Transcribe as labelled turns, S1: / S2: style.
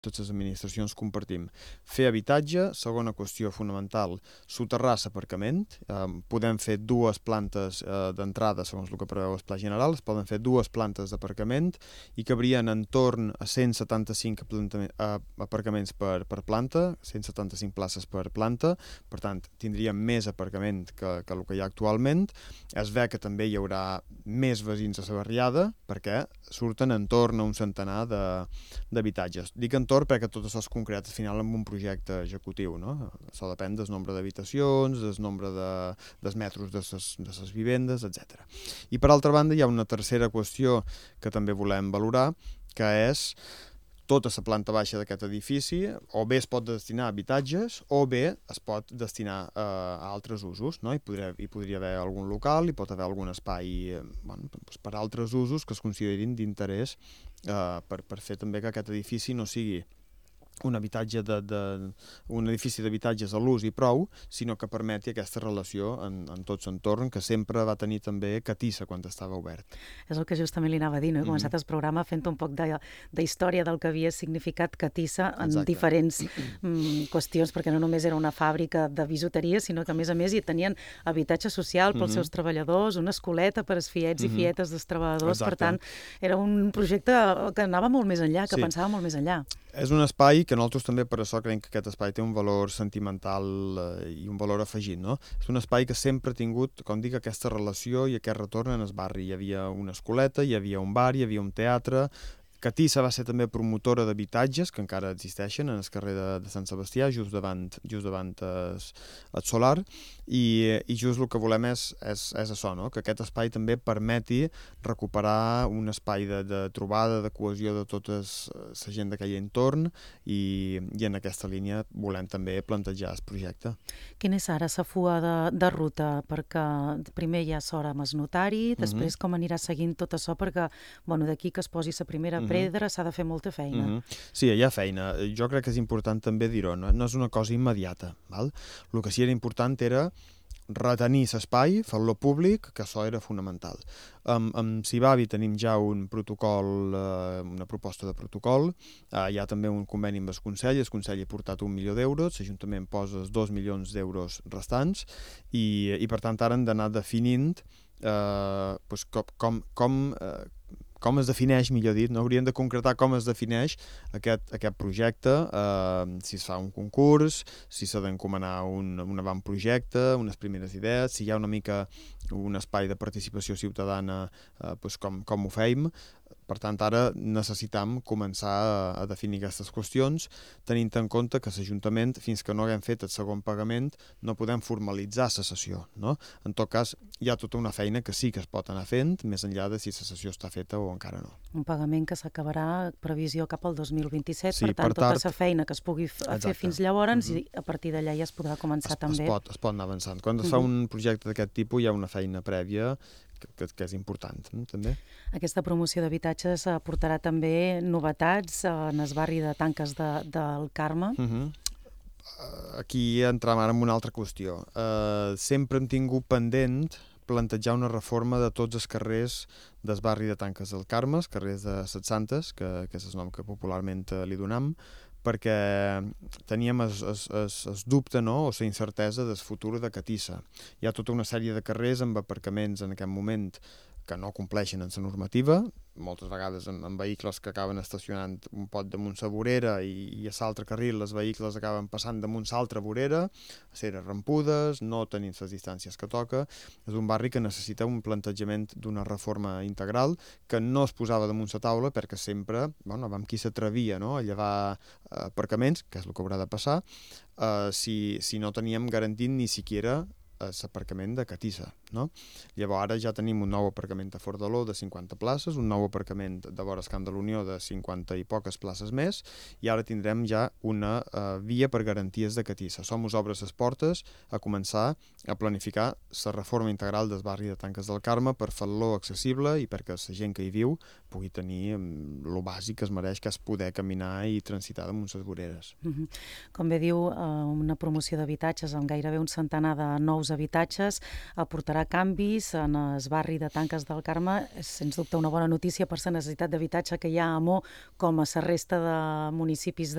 S1: totes les administracions compartim. Fer habitatge, segona qüestió fonamental, soterrar l'aparcament. Podem fer dues plantes d'entrada, segons el que preveu el Pla General, es poden fer dues plantes d'aparcament i cabrien entorn a 175 aparcaments per planta, 175 places per planta, per tant, tindríem més aparcament que el que hi ha actualment. Es ve que també hi haurà més veïns a la barriada perquè surten entorn a un centenar d'habitatges. Dic entorn perquè tot això es concreta al final amb un projecte executiu, no? Això depèn del nombre d'habitacions, del nombre dels metres de les vivendes, etc. I per altra banda hi ha una tercera qüestió que també volem valorar, que és tota la planta baixa d'aquest edifici o bé es pot destinar a habitatges o bé es pot destinar a altres usos, no? Hi podria haver algun local, hi pot haver algun espai per altres usos que es considerin d'interès per fer també que aquest edifici no sigui un edifici d'habitatges a l'ús i prou, sinó que permeti aquesta relació en tot l'entorn que sempre va tenir també Catissa quan estava obert.
S2: És el que justament li anava a dir, no? He començat el programa fent un poc d'història del que havia significat Catissa en diferents qüestions, perquè no només era una fàbrica de bisuteria, sinó que a més hi tenien habitatge social pels seus treballadors, una escoleta per als fiets i fietes dels treballadors. Per tant, era un projecte que anava molt més enllà, que pensava molt més enllà.
S1: És un espai que nosaltres també per això creiem que aquest espai té un valor sentimental i un valor afegit, no? És un espai que sempre ha tingut, com dic, aquesta relació i aquest retorn en el barri. Hi havia una escoleta, hi havia un bar, hi havia un teatre. Catissa va ser també promotora d'habitatges que encara existeixen en el carrer de Sant Sebastià, just davant el Solar, i just el que volem és això, no? Que aquest espai també permeti recuperar un espai de trobada, de cohesió de tota la gent d'aquell entorn i en aquesta línia volem també plantejar el projecte.
S2: Quina és ara la fua de ruta? Perquè primer hi ha sort amb el notari, després com anirà seguint tot això, perquè d'aquí que es posi la primera pedra s'ha de fer molta feina.
S1: Sí, hi ha feina. Jo crec que és important també dir-ho, no és una cosa immediata. Val? El que sí era important era retenir l'espai, fer-lo públic, que això era fonamental. Amb Cibavi tenim ja un protocol, una proposta de protocol, hi ha també un conveni amb el Consell ha portat 1 milió d'euros, l'Ajuntament posa els 2 milions d'euros restants i per tant ara hem d'anar definint com es defineix, millor dit, no? Hauríem de concretar com es defineix aquest projecte, si es fa un concurs, si s'ha d'encomanar un avantprojecte, unes primeres idees, si hi ha una mica un espai de participació ciutadana, com ho fem. Per tant, ara necessitam començar a definir aquestes qüestions, tenint en compte que l'Ajuntament, fins que no haguem fet el segon pagament, no podem formalitzar la cessió, no? En tot cas, hi ha tota una feina que sí que es pot anar fent, més enllà de si la cessió està feta o encara no.
S2: Un pagament que s'acabarà previsió cap al 2027, sí, per tant, tota la feina que es pugui fer fins llavors i a partir d'allà ja es podrà començar també.
S1: Es pot anar avançant. Quan es fa un projecte d'aquest tipus hi ha una feina prèvia que és important, també.
S2: Aquesta promoció d'habitatges aportarà també novetats en el barri de Tanques del Carme.
S1: Aquí entram ara en una altra qüestió. Sempre hem tingut pendent plantejar una reforma de tots els carrers del barri de Tanques del Carme, els carrers de Set Santes, que és el nom que popularment li donam, perquè teníem el dubte, no?, o la incertesa del futur de Catissa. Hi ha tota una sèrie de carrers amb aparcaments en aquest moment que no compleixen en la normativa, moltes vegades amb vehicles que acaben estacionant un pot damunt la vorera i a l'altre carril els vehicles acaben passant damunt l'altra vorera, aceres rampudes, no tenint les distàncies que toca. És un barri que necessita un plantejament d'una reforma integral que no es posava damunt la taula perquè sempre, vam qui s'atrevia, no?, a llevar aparcaments, que és el que haurà de passar, si no teníem garantit ni siquiera l'aparcament de Catissa, no? Llavors ara ja tenim un nou aparcament a Fordaló de 50 places, un nou aparcament de vora Camp de l'Unió de 50 i poques places més, i ara tindrem ja una via per garanties de Catissa. Som obres les portes a començar a planificar la reforma integral del barri de Tanques del Carme per fer-lo accessible i perquè la gent que hi viu pugui tenir el bàsic que es mereix, que és poder caminar i transitar damunt les voreres.
S2: Com bé diu, una promoció d'habitatges amb gairebé un centenar de nous habitatges aportarà canvis en el barri de Tanques del Carme. És, sens dubte, una bona notícia per la necessitat d'habitatge que hi ha a Amó com a la resta de municipis